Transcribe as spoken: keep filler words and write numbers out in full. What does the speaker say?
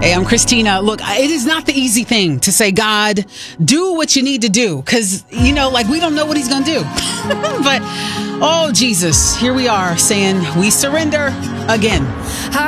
Hey, I'm Christina. Look, it is not the easy thing to say, God, do what you need to do. Because, you know, like we don't know what he's going to do. But, oh, Jesus, here we are saying we surrender again.